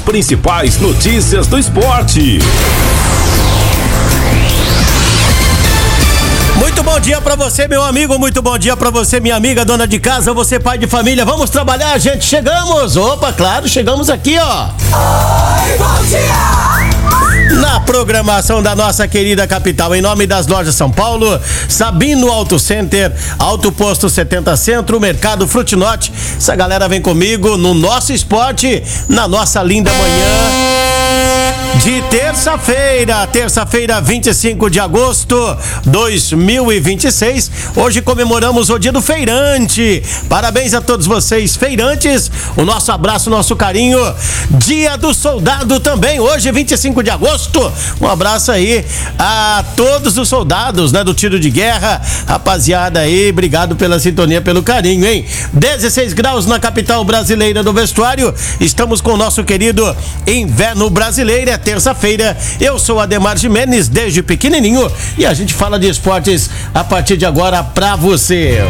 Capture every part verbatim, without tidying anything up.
principais notícias do esporte. Muito bom dia pra você, meu amigo, muito bom dia pra você, minha amiga, dona de casa, você pai de família. Vamos trabalhar, gente, chegamos. Opa, claro, chegamos aqui, ó. Oi, bom dia. Na programação da nossa querida capital, em nome das lojas São Paulo, Sabino Auto Center, Auto Posto setenta Centro, Mercado Frutinote. Essa galera vem comigo no nosso esporte, na nossa linda manhã de terça-feira, terça-feira, vinte e cinco de agosto de dois mil e vinte e seis. Hoje comemoramos o dia do feirante. Parabéns a todos vocês, feirantes. O nosso abraço, nosso carinho. Dia do soldado também, hoje, vinte e cinco de agosto. Um abraço aí a todos os soldados, né, do tiro de guerra. Rapaziada aí, obrigado pela sintonia, pelo carinho, hein? dezesseis graus na capital brasileira do vestuário. Estamos com o nosso querido inverno brasileiro. É terça-feira. Eu sou Ademar Gimenez, desde pequenininho, e a gente fala de esportes a partir de agora pra você.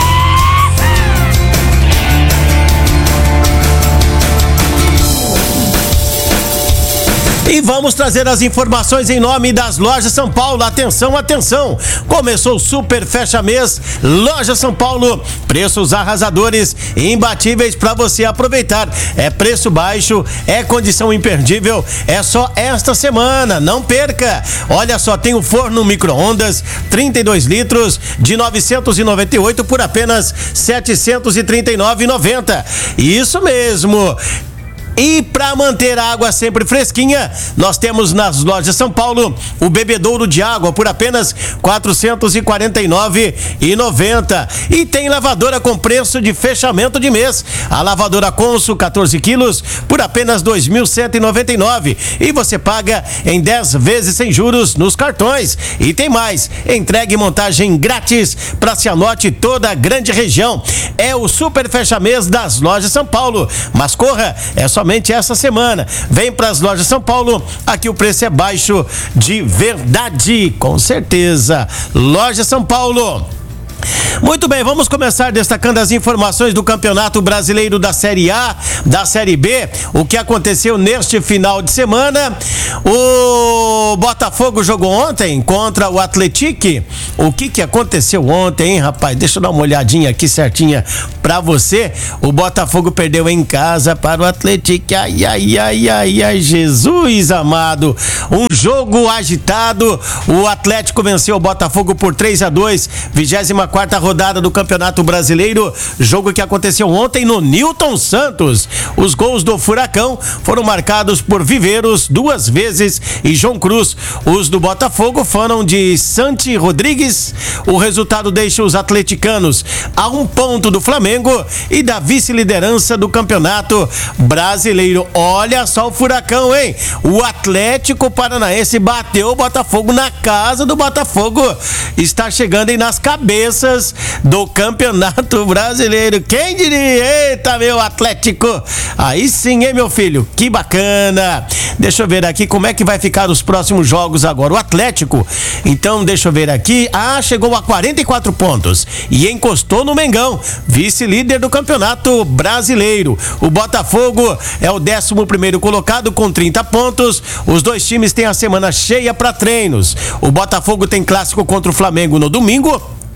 E vamos trazer as informações em nome das lojas São Paulo. Atenção, atenção! Começou o Super Fecha Mês Loja São Paulo. Preços arrasadores e imbatíveis para você aproveitar. É preço baixo, é condição imperdível. É só esta semana, não perca! Olha só, tem o forno micro-ondas trinta e dois litros de novecentos e noventa e oito por apenas setecentos e trinta e nove reais e noventa centavos. Isso mesmo! E para manter a água sempre fresquinha, nós temos nas lojas São Paulo o bebedouro de água por apenas quatrocentos e quarenta e nove reais e noventa centavos. E tem lavadora com preço de fechamento de mês. A lavadora Consul quatorze quilos por apenas dois mil cento e noventa e nove reais. E você paga em dez vezes sem juros nos cartões. E tem mais, entrega e montagem grátis para Cianorte e toda a grande região. É o Super Fecha Mês das lojas São Paulo. Mas corra, é só somente essa semana. Vem para as lojas São Paulo, aqui o preço é baixo de verdade, com certeza. Loja São Paulo. Muito bem, vamos começar destacando as informações do Campeonato Brasileiro da Série A, da Série B, o que aconteceu neste final de semana. O Botafogo jogou ontem contra o Atlético. O que que aconteceu ontem, hein, rapaz? Deixa eu dar uma olhadinha aqui certinha pra você. O Botafogo perdeu em casa para o Atlético. Ai, ai, ai, ai, ai, Jesus amado. Um jogo agitado. O Atlético venceu o Botafogo por três a dois, vigésima quarta rodada do Campeonato Brasileiro, jogo que aconteceu ontem no Newton Santos. Os gols do Furacão foram marcados por Viveiros duas vezes e João Cruz. Os do Botafogo foram de Santi Rodrigues. O resultado deixa os atleticanos a um ponto do Flamengo e da vice-liderança do Campeonato Brasileiro. Olha só o Furacão, hein? O Atlético Paranaense bateu o Botafogo na casa do Botafogo. Está chegando aí nas cabeças do Campeonato Brasileiro. Quem diria? Eita, meu Atlético! Aí sim, hein, meu filho? Que bacana! Deixa eu ver aqui como é que vai ficar os próximos jogos agora. O Atlético, então, deixa eu ver aqui. Ah, chegou a quarenta e quatro pontos e encostou no Mengão, vice-líder do Campeonato Brasileiro. O Botafogo é o décimo primeiro colocado com trinta pontos. Os dois times têm a semana cheia para treinos. O Botafogo tem clássico contra o Flamengo no domingo,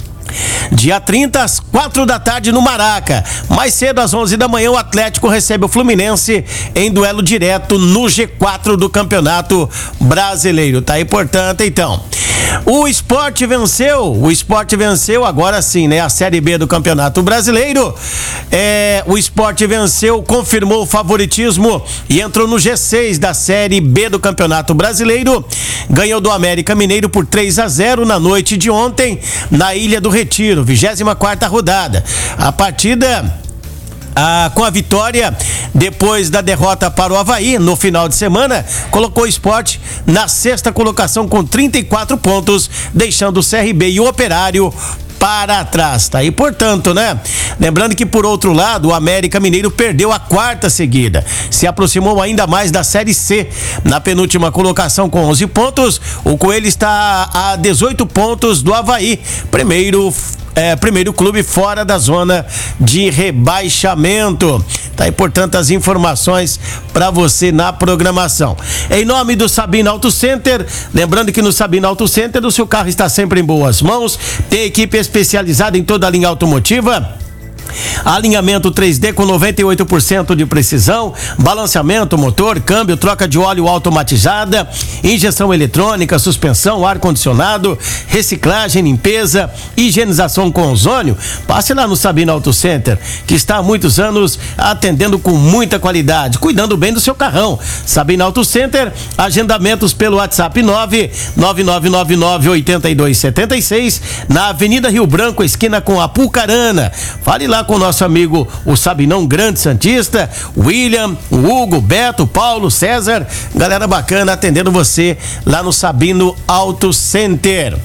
dia trinta, às quatro da tarde no Maraca. Mais cedo, às onze da manhã, o Atlético recebe o Fluminense em duelo direto no G quatro do Campeonato Brasileiro. Tá aí, portanto, então. O Sport venceu, o Sport venceu, agora sim, né? A Série B do Campeonato Brasileiro. É, o Sport venceu, confirmou o favoritismo e entrou no G seis da Série B do Campeonato Brasileiro. Ganhou do América Mineiro por três a zero na noite de ontem, na Ilha do Retiro, vigésima quarta rodada. A partida... Ah, com a vitória, depois da derrota para o Avaí no final de semana, colocou o Sport na sexta colocação com trinta e quatro pontos, deixando o C R B e o Operário para trás, tá? E portanto, né? Lembrando que por outro lado, o América Mineiro perdeu a quarta seguida, se aproximou ainda mais da Série C, na penúltima colocação com onze pontos. O Coelho está a dezoito pontos do Avaí, primeiro é, primeiro clube fora da zona de rebaixamento. Tá aí, portanto, as informações para você na programação. Em nome do Sabino Auto Center, lembrando que no Sabino Auto Center o seu carro está sempre em boas mãos, tem equipe especializada em toda a linha automotiva. Alinhamento três D com noventa e oito por cento de precisão, balanceamento, motor, câmbio, troca de óleo automatizada, injeção eletrônica, suspensão, ar-condicionado, reciclagem, limpeza, higienização com ozônio. Passe lá no Sabino Auto Center, que está há muitos anos atendendo com muita qualidade, cuidando bem do seu carrão. Sabino Auto Center, agendamentos pelo WhatsApp nove nove nove nove nove oito dois sete seis, na Avenida Rio Branco, esquina com Apucarana. Fale lá com o nosso amigo, o Sabinão Grande Santista, William, o Hugo, Beto, Paulo, César, galera bacana atendendo você lá no Sabino Auto Center.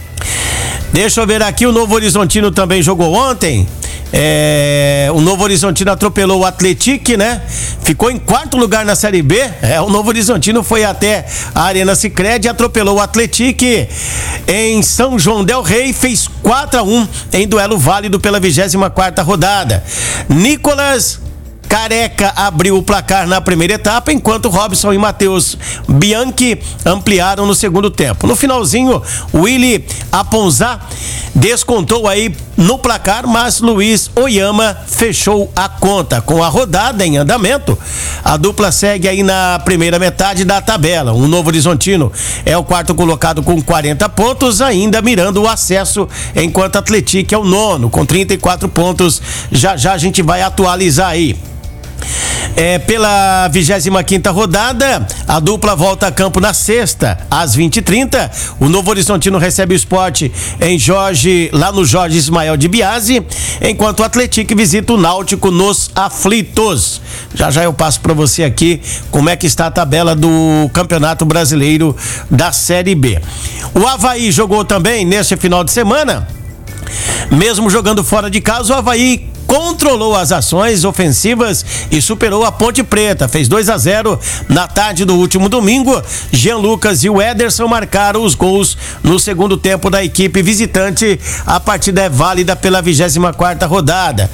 Deixa eu ver aqui, o Novo Horizontino também jogou ontem. É, o Novo Horizontino atropelou o Atlético, né? Ficou em quarto lugar na Série B. É, o Novo Horizontino foi até a Arena Sicredi e atropelou o Atlético em São João del Rei, fez quatro a um em duelo válido pela vigésima quarta rodada. Nicolas Careca abriu o placar na primeira etapa, enquanto Robson e Matheus Bianchi ampliaram no segundo tempo. No finalzinho, Willy Aponzá descontou aí no placar, mas Luiz Oyama fechou a conta. Com a rodada em andamento, a dupla segue aí na primeira metade da tabela. O Novo Horizontino é o quarto colocado com quarenta pontos, ainda mirando o acesso, enquanto Atlético é o nono com trinta e quatro pontos. Já já a gente vai atualizar aí. É, pela vigésima quinta rodada, a dupla volta a campo na sexta, às vinte e trinta. O Novo Horizontino recebe o Sport em Jorge, lá no Jorge Ismael de Biasi, enquanto o Atlético visita o Náutico nos Aflitos. Já já eu passo para você aqui como é que está a tabela do Campeonato Brasileiro da Série B. O Avaí jogou também neste final de semana. Mesmo jogando fora de casa, o Avaí controlou as ações ofensivas e superou a Ponte Preta, fez dois a zero na tarde do último domingo. Jean Lucas e o Ederson marcaram os gols no segundo tempo da equipe visitante. A partida é válida pela vigésima quarta rodada.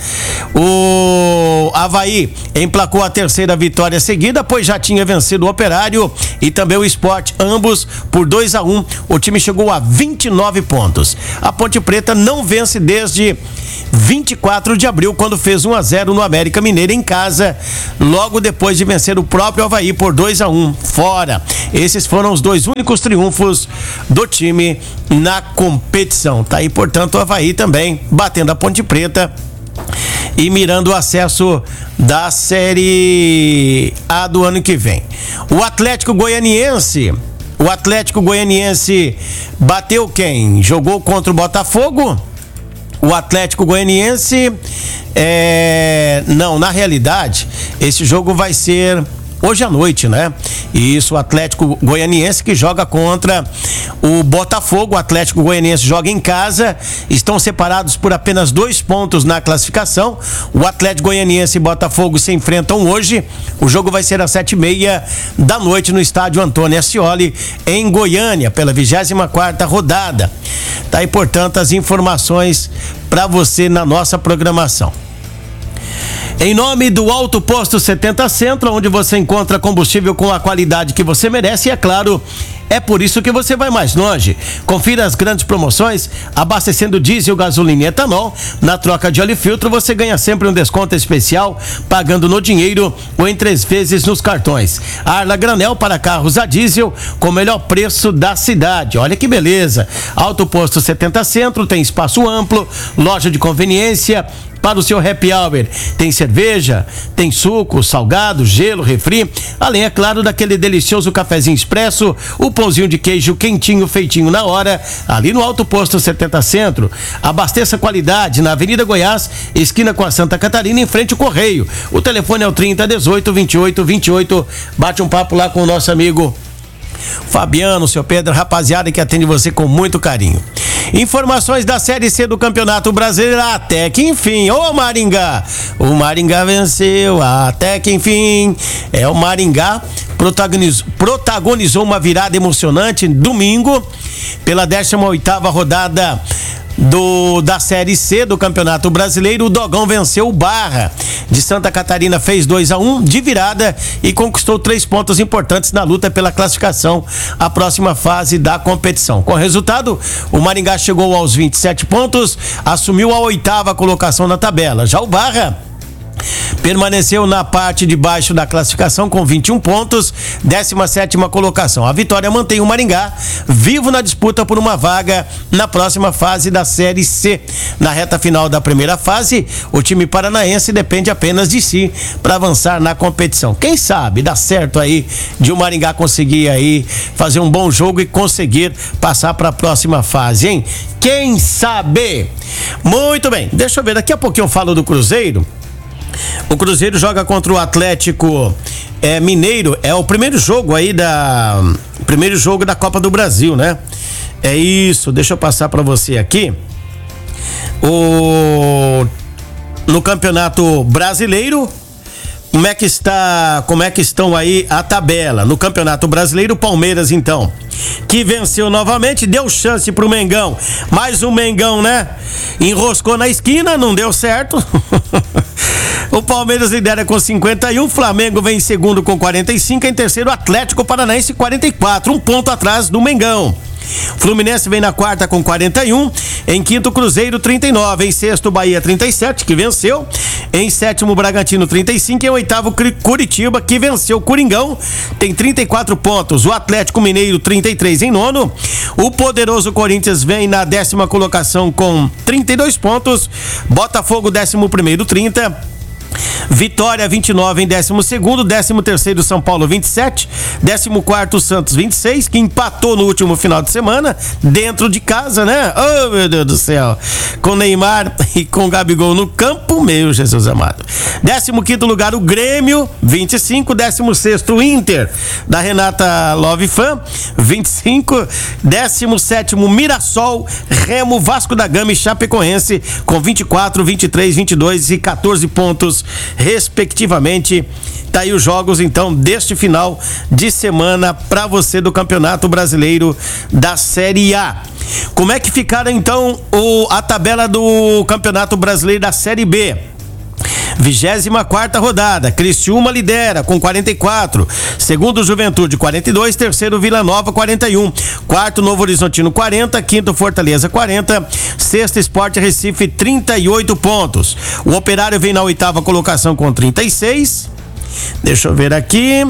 O Avaí emplacou a terceira vitória seguida, pois já tinha vencido o Operário e também o Sport, ambos por dois a um. O time chegou a vinte e nove pontos. A Ponte Preta não vence desde vinte e quatro de abril, quando fez um a zero no América Mineiro em casa, logo depois de vencer o próprio Avaí por dois a um fora. Esses foram os dois únicos triunfos do time na competição. Tá aí, portanto, o Avaí também batendo a Ponte Preta e mirando o acesso da Série A do ano que vem. O Atlético Goianiense O Atlético Goianiense bateu quem? Jogou contra o Botafogo. O Atlético Goianiense é... não, na realidade esse jogo vai ser hoje à noite, né? E isso, o Atlético Goianiense que joga contra o Botafogo. O Atlético Goianiense joga em casa, estão separados por apenas dois pontos na classificação. O Atlético Goianiense e Botafogo se enfrentam hoje. O jogo vai ser às sete e meia da noite no estádio Antônio Ascioli, em Goiânia, pela vigésima quarta rodada. Tá aí, portanto, as informações para você na nossa programação. Em nome do Alto Posto setenta Centro, onde você encontra combustível com a qualidade que você merece, e é claro, é por isso que você vai mais longe. Confira as grandes promoções, abastecendo diesel, gasolina e etanol. Na troca de óleo e filtro, você ganha sempre um desconto especial, pagando no dinheiro ou em três vezes nos cartões. Arla Granel para carros a diesel, com o melhor preço da cidade. Olha que beleza! Alto Posto setenta Centro tem espaço amplo, loja de conveniência para o seu happy hour. Tem cerveja, tem suco, salgado, gelo, refri, além, é claro, daquele delicioso cafezinho expresso, o pãozinho de queijo quentinho, feitinho na hora, ali no Alto Posto setenta Centro. Abasteça qualidade na Avenida Goiás, esquina com a Santa Catarina, em frente ao Correio. O telefone é o trinta, dezoito, vinte e oito, vinte e oito. Bate um papo lá com o nosso amigo Fabiano, seu Pedro, rapaziada que atende você com muito carinho. Informações da Série C do Campeonato Brasileiro, até que enfim. Ô Maringá, o Maringá venceu, até que enfim. É, o Maringá protagonizou, protagonizou uma virada emocionante domingo pela décima oitava rodada do, da Série C do Campeonato Brasileiro, o Dogão venceu o Barra de Santa Catarina, fez dois a um de virada e conquistou três pontos importantes na luta pela classificação à próxima fase da competição. Com o resultado, o Maringá chegou aos vinte e sete pontos, assumiu a oitava colocação na tabela. Já o Barra permaneceu na parte de baixo da classificação com vinte e um pontos, décima sétima colocação. A vitória mantém o Maringá vivo na disputa por uma vaga na próxima fase da Série C. Na reta final da primeira fase, o time paranaense depende apenas de si para avançar na competição. Quem sabe dá certo aí de o Maringá conseguir aí fazer um bom jogo e conseguir passar para a próxima fase, hein? Quem sabe? Muito bem, deixa eu ver, daqui a pouquinho eu falo do Cruzeiro. O Cruzeiro joga contra o Atlético é, Mineiro. É o primeiro jogo aí da primeiro jogo da Copa do Brasil, né? É isso. Deixa eu passar para você aqui. O no Campeonato Brasileiro, como é que está? Como é que estão aí a tabela? No Campeonato Brasileiro, o Palmeiras então, que venceu novamente, deu chance pro Mengão. Mais um Mengão, né? Enroscou na esquina, não deu certo. O Palmeiras lidera com cinquenta e um, Flamengo vem em segundo com quarenta e cinco, em terceiro Atlético Paranaense quarenta e quatro, um ponto atrás do Mengão. Fluminense vem na quarta com quarenta e um, em quinto Cruzeiro trinta e nove, em sexto Bahia trinta e sete, que venceu, em sétimo Bragantino trinta e cinco, em oitavo Curitiba, que venceu o Coringão, tem trinta e quatro pontos. O Atlético Mineiro trinta e três em nono, o poderoso Corinthians vem na décima colocação com trinta e dois pontos, Botafogo décimo primeiro trinta, Vitória vinte e nove em décimo segundo, décimo terceiro São Paulo vinte e sete, décimo quarto Santos vinte e seis, que empatou no último final de semana, dentro de casa, né? Oh, meu Deus do céu! Com Neymar e com Gabigol no campo, meu Jesus amado. décimo quinto lugar o Grêmio, vinte e cinco, décimo sexto o Inter, da Renata Love Fan, vinte e cinco, décimo sétimo Mirassol, Remo, Vasco da Gama e Chapecoense, com vinte e quatro, vinte e três, vinte e dois e quatorze pontos respectivamente. Tá aí os jogos então deste final de semana para você do Campeonato Brasileiro da Série A. Como é que ficaram então o, a tabela do Campeonato Brasileiro da Série B? vigésima quarta rodada, Criciúma lidera com quarenta e quatro, segundo Juventude quarenta e dois, terceiro Vila Nova quarenta e um, quarto Novo Horizontino quarenta, quinto Fortaleza quarenta, sexto Sport Recife trinta e oito pontos. O Operário vem na oitava colocação com trinta e seis. Deixa eu ver aqui.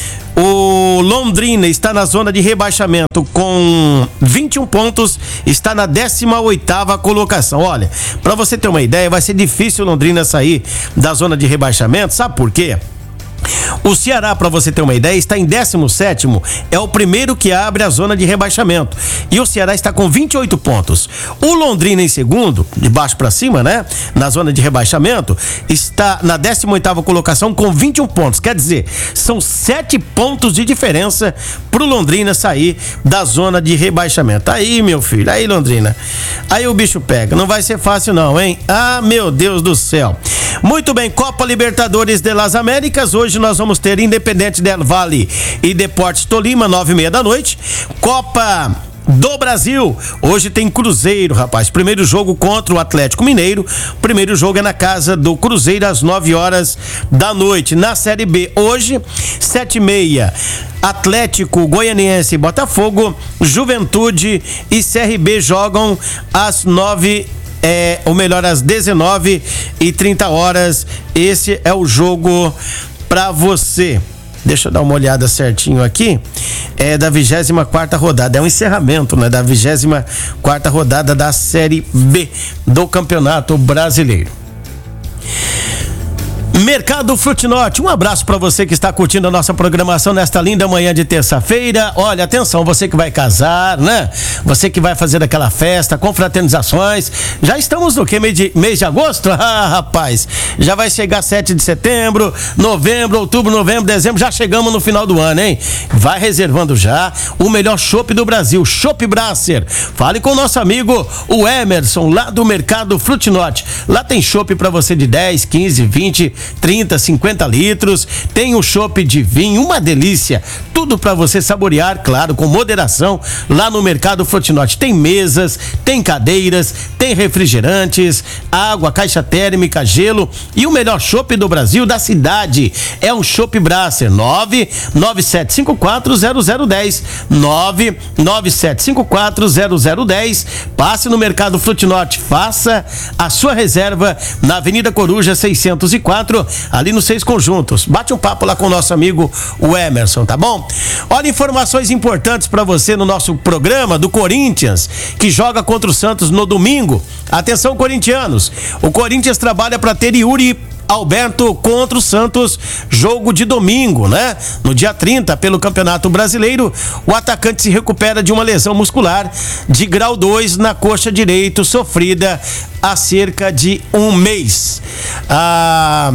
O Londrina está na zona de rebaixamento com vinte e um pontos, está na décima oitava colocação. Olha, para você ter uma ideia, vai ser difícil o Londrina sair da zona de rebaixamento, sabe por quê? O Ceará, para você ter uma ideia, está em décimo sétimo, é o primeiro que abre a zona de rebaixamento. E o Ceará está com vinte e oito pontos. O Londrina em segundo, de baixo para cima, né? Na zona de rebaixamento, está na décima oitava colocação com vinte e um pontos. Quer dizer, são sete pontos de diferença pro Londrina sair da zona de rebaixamento. Aí, meu filho, aí, Londrina. Aí o bicho pega. Não vai ser fácil não, hein? Ah, meu Deus do céu. Muito bem, Copa Libertadores de las Américas. Hoje nós vamos ter Independente del Valle e Deportes Tolima, nove e meia da noite. Copa do Brasil, hoje tem Cruzeiro, rapaz. Primeiro jogo contra o Atlético Mineiro. Primeiro jogo é na casa do Cruzeiro às nove horas da noite. Na Série B, hoje, sete e meia, Atlético Goianiense e Botafogo, Juventude e C R B jogam às nove, é, ou melhor, às dezenove e trinta horas. Esse é o jogo pra você. Deixa eu dar uma olhada certinho aqui. É da vigésima quarta rodada. É um encerramento, né? Da vigésima quarta rodada da Série B do Campeonato Brasileiro. Mercado Frutinote, um abraço para você que está curtindo a nossa programação nesta linda manhã de terça-feira. Olha, atenção, você que vai casar, né? Você que vai fazer aquela festa, confraternizações. Já estamos no que? Mês de, mês de agosto? Ah, rapaz, já vai chegar sete de setembro, novembro, outubro, novembro, dezembro, já chegamos no final do ano, hein? Vai reservando já o melhor chopp do Brasil, Chopp Brasser. Fale com o nosso amigo, o Emerson, lá do Mercado Frutinote. Lá tem chopp para você de dez, quinze, vinte trinta, cinquenta litros. Tem o chopp de vinho, uma delícia. Tudo para você saborear, claro, com moderação, lá no Mercado Fortinote. Tem mesas, tem cadeiras, tem refrigerantes, água, caixa térmica, gelo e o melhor chopp do Brasil, da cidade. É o Chopp Brasser. nove nove sete cinco quatro zero zero um zero nove nove sete cinco quatro zero zero um zero. Passe no Mercado Fortinote, faça a sua reserva na Avenida Coruja seiscentos e quatro, ali nos Seis Conjuntos. Bate um papo lá com o nosso amigo o Emerson, tá bom? Olha, informações importantes para você no nosso programa do Corinthians, que joga contra o Santos no domingo. Atenção, corintianos, o Corinthians trabalha para ter Yuri Alberto contra o Santos, jogo de domingo, né? No dia trinta, pelo Campeonato Brasileiro, o atacante se recupera de uma lesão muscular de grau dois na coxa direita, sofrida há cerca de um mês. Ah,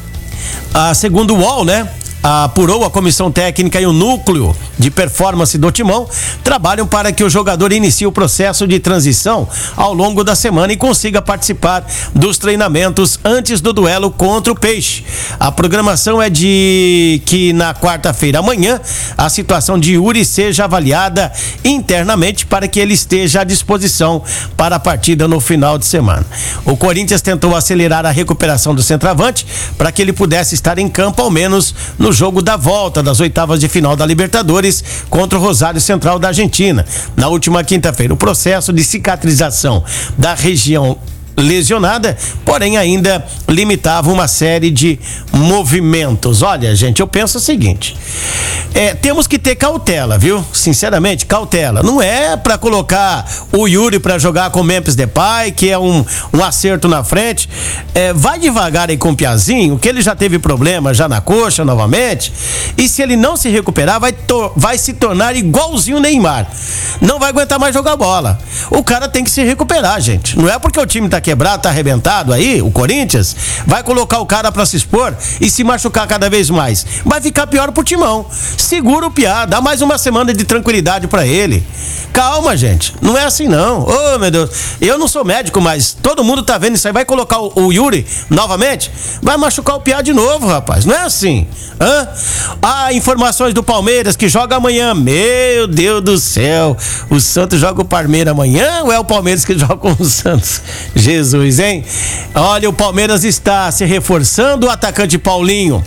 ah, segundo o U O L, né? Apurou a comissão técnica e o núcleo de performance do Timão, trabalham para que o jogador inicie o processo de transição ao longo da semana e consiga participar dos treinamentos antes do duelo contra o Peixe. A programação é de que na quarta-feira amanhã a situação de Yuri seja avaliada internamente para que ele esteja à disposição para a partida no final de semana. O Corinthians tentou acelerar a recuperação do centroavante para que ele pudesse estar em campo ao menos no jogo da volta das oitavas de final da Libertadores contra o Rosário Central da Argentina, na última quinta-feira. O processo de cicatrização da região lesionada, porém ainda limitava uma série de movimentos. Olha, gente, eu penso o seguinte, é, temos que ter cautela, viu? Sinceramente, cautela. Não é pra colocar o Yuri pra jogar com o Memphis Depay, que é um, um acerto na frente. É, vai devagar aí com o Piazinho, que ele já teve problema já na coxa novamente, e se ele não se recuperar, vai, to- vai se tornar igualzinho o Neymar. Não vai aguentar mais jogar bola. O cara tem que se recuperar, gente. Não é porque o time tá quebrado, tá arrebentado aí, o Corinthians, vai colocar o cara pra se expor e se machucar cada vez mais. Vai ficar pior pro Timão. Segura o Piá, dá mais uma semana de tranquilidade pra ele. Calma, gente, não é assim não. Ô, oh, meu Deus, eu não sou médico, mas todo mundo tá vendo isso aí. Vai colocar o, o Yuri novamente? Vai machucar o Piá de novo, rapaz. Não é assim. Hã? Ah, informações do Palmeiras, que joga amanhã. Meu Deus do céu, o Santos joga o Palmeiras amanhã ou é o Palmeiras que joga com o Santos? Jesus, hein? Olha, o Palmeiras está se reforçando, o atacante Paulinho,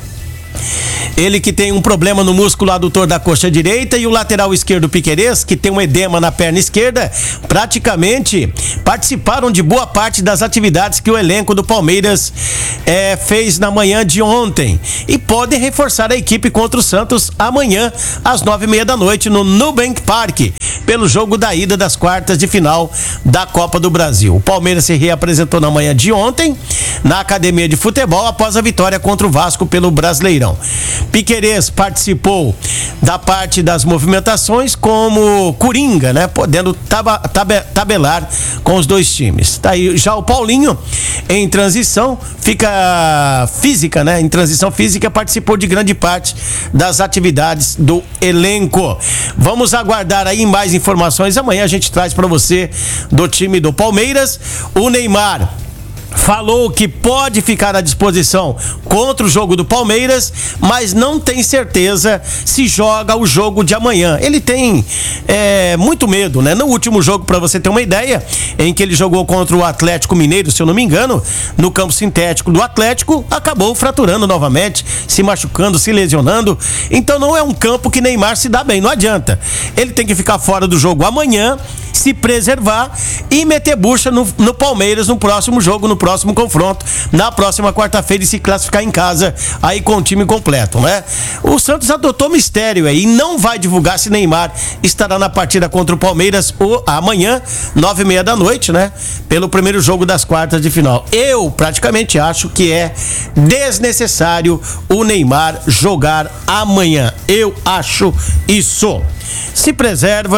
ele que tem um problema no músculo adutor da coxa direita, e o lateral esquerdo Piquerez, que tem um edema na perna esquerda, praticamente participaram de boa parte das atividades que o elenco do Palmeiras é, fez na manhã de ontem, e podem reforçar a equipe contra o Santos amanhã às nove e meia da noite no Nubank Park, pelo jogo da ida das quartas de final da Copa do Brasil. O Palmeiras se reapresentou na manhã de ontem na academia de futebol após a vitória contra o Vasco pelo Brasileirão. Piquerez participou da parte das movimentações como coringa, né? Podendo taba, tabe, tabelar com os dois times. Tá aí já o Paulinho, em transição, fica física, né? Em transição física, participou de grande parte das atividades do elenco. Vamos aguardar aí mais informações. Amanhã a gente traz para você do time do Palmeiras. O Neymar falou que pode ficar à disposição contra o jogo do Palmeiras, mas não tem certeza se joga o jogo de amanhã. Ele tem é, muito medo, né? No último jogo, para você ter uma ideia, em que ele jogou contra o Atlético Mineiro, se eu não me engano, no campo sintético do Atlético, acabou fraturando novamente, se machucando, se lesionando. Então não é um campo que Neymar se dá bem, não adianta. Ele tem que ficar fora do jogo amanhã, se preservar e meter bucha no, no Palmeiras no próximo jogo, no próximo confronto, na próxima quarta-feira, e se classificar em casa aí com o time completo, né? O Santos adotou mistério aí e não vai divulgar se Neymar estará na partida contra o Palmeiras ou amanhã, nove e meia da noite, né? Pelo primeiro jogo das quartas de final. Eu praticamente acho que é desnecessário o Neymar jogar amanhã. Eu acho isso. Se preserva,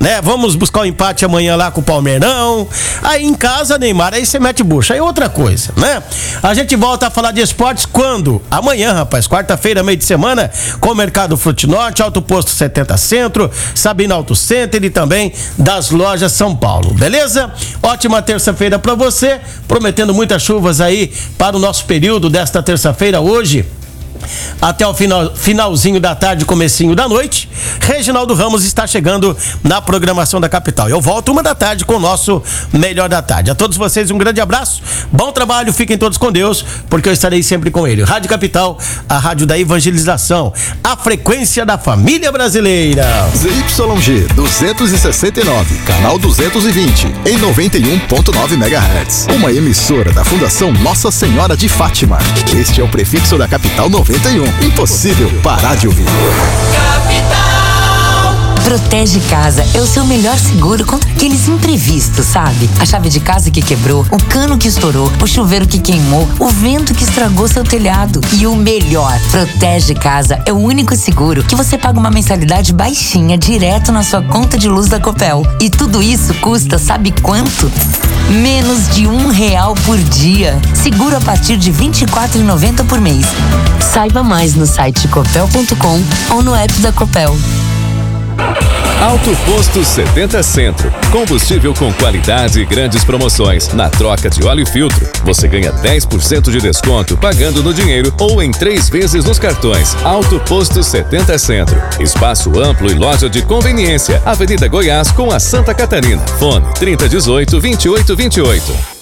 né? Vamos buscar o empate amanhã lá com o Palmeirão. Aí em casa, Neymar, aí você mete bucha. Aí outra coisa, né? A gente volta a falar de esportes quando? Amanhã, rapaz, quarta-feira, meio de semana, com o Mercado Frutinorte, Alto Posto setenta Centro, Sabina Auto Center e também das Lojas São Paulo, beleza? Ótima terça-feira pra você, prometendo muitas chuvas aí para o nosso período desta terça-feira hoje, até o final, finalzinho da tarde, comecinho da noite. Reginaldo Ramos está chegando na programação da capital. Eu volto uma da tarde com o nosso Melhor da Tarde. A todos vocês um grande abraço, bom trabalho, fiquem todos com Deus, porque eu estarei sempre com ele. Rádio Capital, a rádio da evangelização, a frequência da família brasileira. Z Y G duzentos e sessenta e nove, canal duzentos e vinte, em noventa e um ponto nove megahertz. Uma emissora da Fundação Nossa Senhora de Fátima. Este é o prefixo da capital noventa e um. Impossível parar de ouvir. Capital. Protege Casa é o seu melhor seguro contra aqueles imprevistos, sabe? A chave de casa que quebrou, o cano que estourou, o chuveiro que queimou, o vento que estragou seu telhado. E o melhor, Protege Casa é o único seguro que você paga uma mensalidade baixinha direto na sua conta de luz da Copel. E tudo isso custa, sabe quanto? Menos de um real por dia. Seguro a partir de vinte e quatro reais e noventa centavos por mês. Saiba mais no site copel ponto com ou no app da Copel. Alto Posto setenta Centro. Combustível com qualidade e grandes promoções. Na troca de óleo e filtro, você ganha dez por cento de desconto pagando no dinheiro ou em três vezes nos cartões. Alto Posto setenta Centro. Espaço amplo e loja de conveniência. Avenida Goiás com a Santa Catarina. Fone trinta dezoito, vinte e oito vinte e oito.